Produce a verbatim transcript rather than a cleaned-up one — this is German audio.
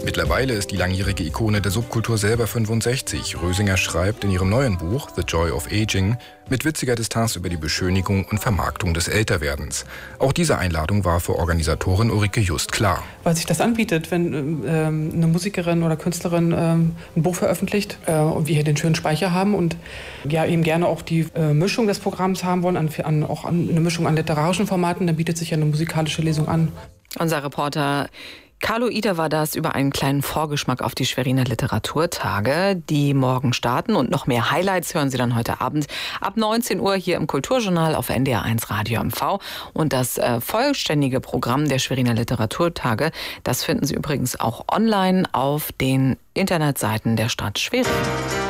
Mittlerweile ist die langjährige Ikone der Subkultur selber fünfundsechzig. Rösinger schreibt in ihrem neuen Buch The Joy of Aging mit witziger Distanz über die Beschönigung und Vermarktung des Älterwerdens. Auch diese Einladung war für Organisatorin Ulrike Just klar. Weil sich das anbietet, wenn ähm, eine Musikerin oder Künstlerin ähm, ein Buch veröffentlicht äh, und wir hier den schönen Speicher haben und ja eben gerne auch die äh, Mischung des Programms haben wollen, an, an, auch an, eine Mischung an literarischen Formaten, dann bietet sich ja eine musikalische Lesung an. Unser Reporter Carlo Ida war das über einen kleinen Vorgeschmack auf die Schweriner Literaturtage, die morgen starten. Und noch mehr Highlights hören Sie dann heute Abend ab neunzehn Uhr hier im Kulturjournal auf N D R eins Radio M V. Und das äh, vollständige Programm der Schweriner Literaturtage, das finden Sie übrigens auch online auf den Internetseiten der Stadt Schwerin.